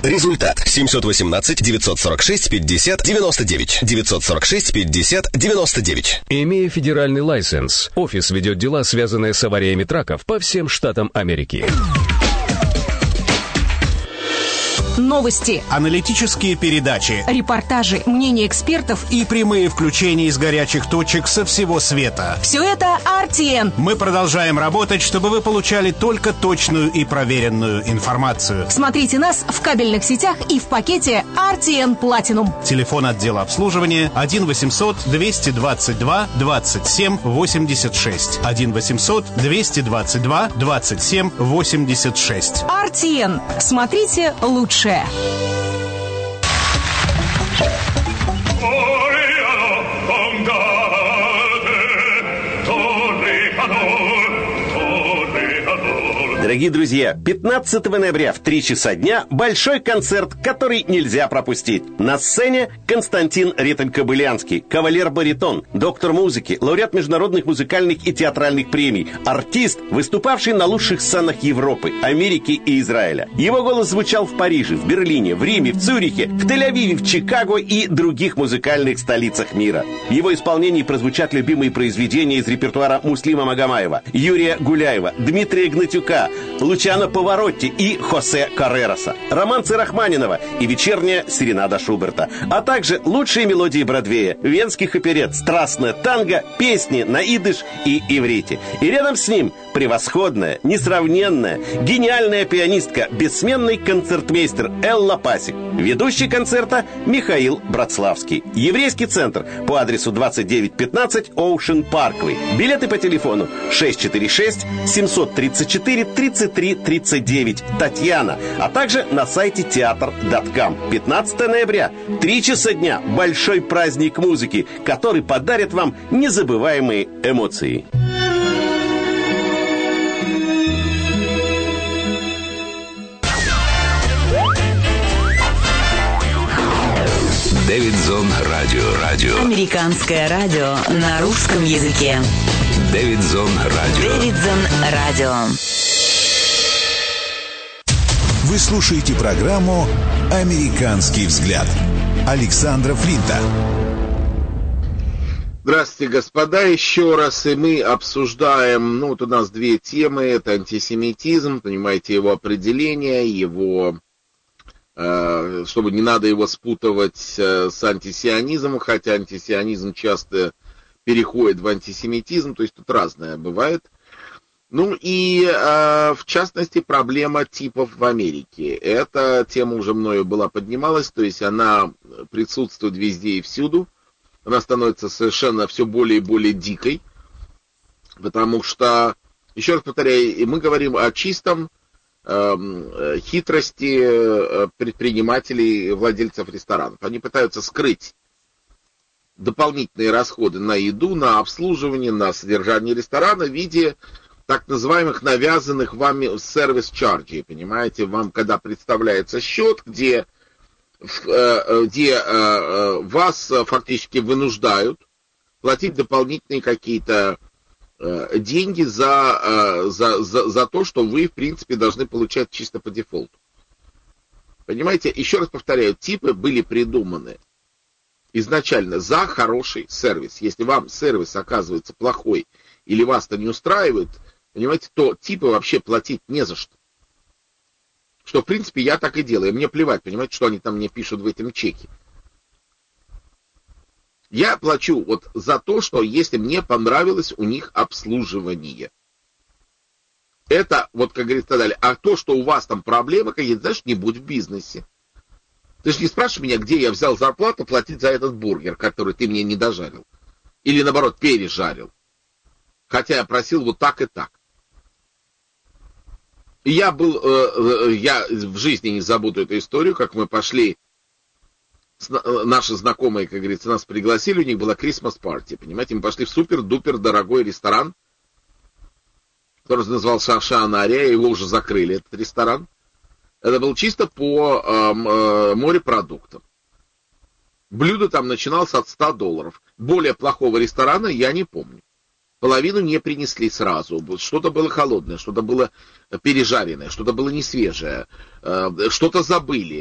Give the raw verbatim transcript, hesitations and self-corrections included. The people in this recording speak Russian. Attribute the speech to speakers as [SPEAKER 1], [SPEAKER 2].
[SPEAKER 1] Результат семьсот восемнадцать девятьсот сорок шесть пятьдесят девяносто девять. девятьсот сорок шесть пятьдесят девяносто девять.
[SPEAKER 2] Имея федеральный лайсенс, офис ведет дела, связанные с авариями траков по всем штатам Америки.
[SPEAKER 3] Новости,
[SPEAKER 4] аналитические передачи,
[SPEAKER 3] репортажи, мнения экспертов
[SPEAKER 4] и прямые включения из горячих точек со всего света.
[SPEAKER 3] Все это ар ти эн.
[SPEAKER 4] Мы продолжаем работать, чтобы вы получали только точную и проверенную информацию.
[SPEAKER 3] Смотрите нас в кабельных сетях и в пакете ар ти эн Platinum.
[SPEAKER 4] Телефон отдела обслуживания один восемьсот двести двадцать два двадцать семь восемьдесят шесть. один восемьсот двести двадцать два двадцать семь восемьдесят шесть.
[SPEAKER 3] ар ти эн. Смотрите лучше.
[SPEAKER 5] Дорогие друзья, пятнадцатого ноября в три часа дня большой концерт, который нельзя пропустить. На сцене Константин Ретель-Кобылянский, кавалер-баритон, доктор музыки, лауреат международных музыкальных и театральных премий, артист, выступавший на лучших сценах Европы, Америки и Израиля. Его голос звучал в Париже, в Берлине, в Риме, в Цюрихе, в Тель-Авиве, в Чикаго и других музыкальных столицах мира. В его исполнении прозвучат любимые произведения из репертуара Муслима Магомаева, Юрия Гуляева, Дмитрия Гнатюка, Лучано Паваротти и Хосе Каррераса, романсы Рахманинова и вечерняя серенада Шуберта, а также лучшие мелодии Бродвея, венских оперет, страстное танго, песни на идыш и иврите. И рядом с ним превосходная, несравненная, гениальная пианистка, бессменный концертмейстер Элла Пасик. Ведущий концерта Михаил Братславский. Еврейский центр по адресу двадцать девять пятнадцать Ocean Parkway. Билеты по телефону шесть четыре шесть семь три четыре тридцать три тридцать девять. Татьяна. А также на сайте театр точка ком. пятнадцатого ноября, три часа дня. Большой праздник музыки, который подарит вам незабываемые эмоции.
[SPEAKER 2] Дэвидзон Радио. Радио.
[SPEAKER 6] Американское радио на русском языке.
[SPEAKER 2] Дэвидзон Радио.
[SPEAKER 6] Дэвидзон Радио.
[SPEAKER 7] Вы слушаете программу «Американский взгляд» Александра Флинта.
[SPEAKER 8] Здравствуйте, господа, еще раз, и мы обсуждаем, ну, вот у нас две темы, это антисемитизм, понимаете, его определение, его, э, чтобы не надо его спутывать э, с антисионизмом, хотя антисионизм часто переходит в антисемитизм, то есть тут разное бывает. Ну и, э, в частности, проблема типов в Америке. Эта тема уже мною была поднималась, то есть она присутствует везде и всюду. Она становится совершенно все более и более дикой, потому что, еще раз повторяю, мы говорим о чистом э, хитрости предпринимателей, владельцев ресторанов. Они пытаются скрыть дополнительные расходы на еду, на обслуживание, на содержание ресторана в виде так называемых навязанных вами сервис-чарджей, понимаете, вам когда представляется счет, где, где вас фактически вынуждают платить дополнительные какие-то деньги за, за, за, за то, что вы, в принципе, должны получать чисто по дефолту. Понимаете, еще раз повторяю, типы были придуманы изначально за хороший сервис. Если вам сервис оказывается плохой или вас это не устраивает, понимаете, то типы вообще платить не за что. Что, в принципе, я так и делаю. Мне плевать, понимаете, что они там мне пишут в этом чеке. Я плачу вот за то, что если мне понравилось у них обслуживание. Это, вот как говорится, далее. А то, что у вас там проблемы какие-то, знаешь, не будь в бизнесе. Ты же не спрашивай меня, где я взял зарплату платить за этот бургер, который ты мне не дожарил. Или, наоборот, пережарил. Хотя я просил вот так и так. И я был, э, э, я в жизни не забуду эту историю, как мы пошли, с, э, наши знакомые, как говорится, нас пригласили, у них была Christmas party, понимаете, мы пошли в супер-дупер дорогой ресторан, который назывался Шанария, его уже закрыли, этот ресторан. Это был чисто по э, э, морепродуктам. Блюдо там начиналось от ста долларов. Более плохого ресторана я не помню. Половину не принесли сразу. Что-то было холодное, что-то было пережаренное, что-то было несвежее, что-то забыли.